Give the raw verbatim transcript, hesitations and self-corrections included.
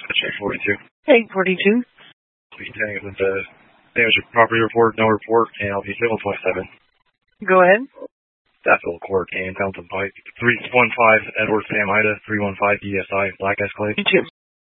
Check forty-two. Hey, forty-two. Please take with the damage of property report, no report, and I'll be civil twenty-seven. Go ahead. Staffville Court and Fountain Pike. three one five Edward Sam Ida, three one five D S I, Black Escalade. You too.